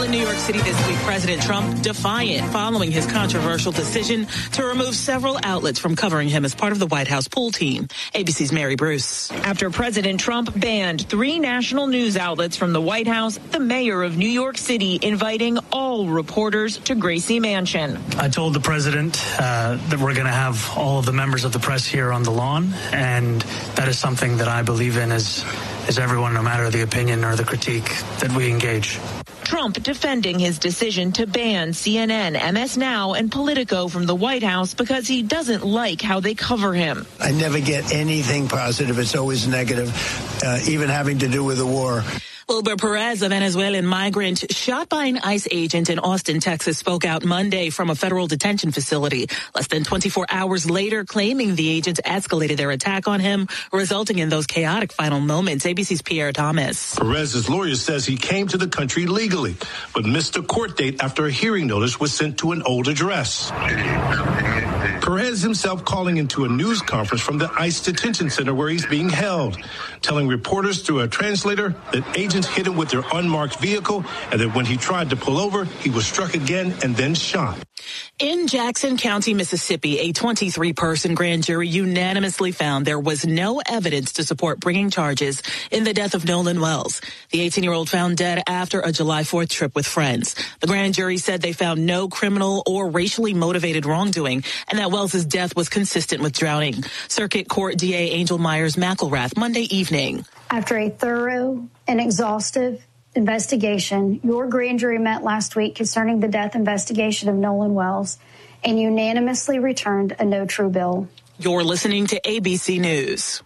In New York City this week, President Trump defiant following his controversial decision to remove several outlets from covering him as part of the White House pool team. ABC's Mary Bruce. After President Trump banned 3 national news outlets from the White House, the mayor of New York City inviting all reporters to Gracie Mansion. I told the president that we're going to have all of the members of the press here on the lawn, and that is something that I believe in as everyone, no matter the opinion or the critique, that we engage. Trump defending his decision to ban CNN, MS Now, and Politico from the White House because he doesn't like how they cover him. I never get anything positive. It's always negative, even having to do with the war. Wilber Perez, a Venezuelan migrant shot by an ICE agent in Austin, Texas, spoke out Monday from a federal detention facility. Less than 24 hours later, claiming the agent escalated their attack on him, resulting in those chaotic final moments. ABC's Pierre Thomas. Perez's lawyer says he came to the country legally, but missed a court date after a hearing notice was sent to an old address. Perez himself calling into a news conference from the ICE detention center where he's being held, telling reporters through a translator that agents hit him with their unmarked vehicle and that when he tried to pull over, he was struck again and then shot. In Jackson County, Mississippi, a 23-person grand jury unanimously found there was no evidence to support bringing charges in the death of Nolan Wells. The 18-year-old found dead after a July 4th trip with friends. The grand jury said they found no criminal or racially motivated wrongdoing and that Wells' death was consistent with drowning. Circuit Court DA Angel Myers McElrath Monday evening. After a thorough and exhaustive investigation, your grand jury met last week concerning the death investigation of Nolan Wells and unanimously returned a no true bill. You're listening to ABC News.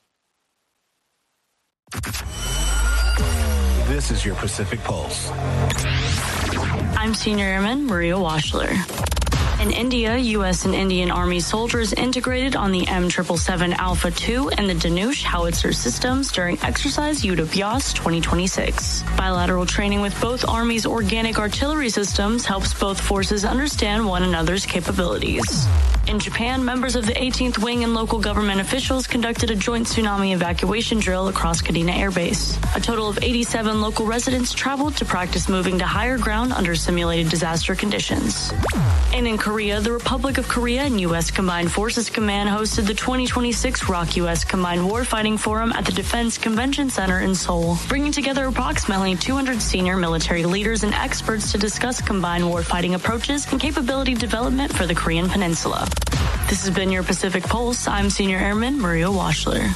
This is your Pacific Pulse. I'm Senior Airman Maria Washler. In India, U.S. and Indian Army soldiers integrated on the M777 Alpha 2 and the Dhanush howitzer systems during exercise Yudh-Abhyas 2026. Bilateral training with both armies' organic artillery systems helps both forces understand one another's capabilities. In Japan, members of the 18th Wing and local government officials conducted a joint tsunami evacuation drill across Kadena Air Base. A total of 87 local residents traveled to practice moving to higher ground under simulated disaster conditions. And in Korea, the Republic of Korea and U.S. Combined Forces Command hosted the 2026 ROK-U.S. Combined Warfighting Forum at the Defense Convention Center in Seoul, bringing together approximately 200 senior military leaders and experts to discuss combined warfighting approaches and capability development for the Korean Peninsula. This has been your Pacific Pulse. I'm Senior Airman Maria Washler.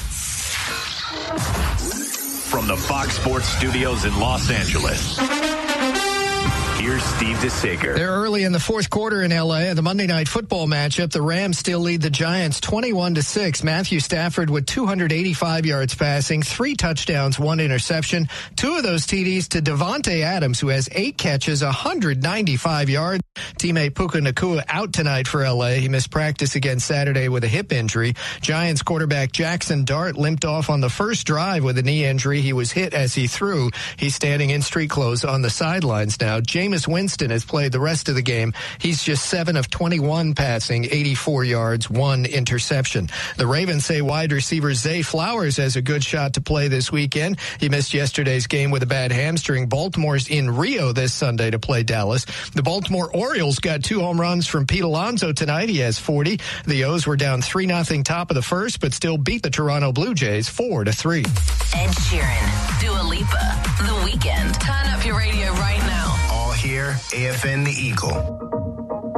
From the Fox Sports Studios in Los Angeles, here's Steve DeSager. They're early in the fourth quarter in L.A. The Monday Night Football matchup. The Rams still lead the Giants 21-6. Matthew Stafford with 285 yards passing, 3 touchdowns, 1 interception. 2 of those TDs to Devontae Adams, who has 8 catches, 195 yards. Teammate Puka Nacua out tonight for L.A. He missed practice again Saturday with a hip injury. Giants quarterback Jackson Dart limped off on the first drive with a knee injury. He was hit as he threw. He's standing in street clothes on the sidelines now. Jameis Winston has played the rest of the game. He's just 7 of 21 passing, 84 yards, 1 interception. The Ravens say wide receiver Zay Flowers has a good shot to play this weekend. He missed yesterday's game with a bad hamstring. Baltimore's in Rio this Sunday to play Dallas. The Baltimore Orioles got 2 home runs from Pete Alonso tonight. He has 40. The O's were down 3-0 top of the first, but still beat the Toronto Blue Jays 4-3. Ed Sheeran, Dua Lipa, The Weeknd. Turn up your radio right now. All here, AFN The Eagle.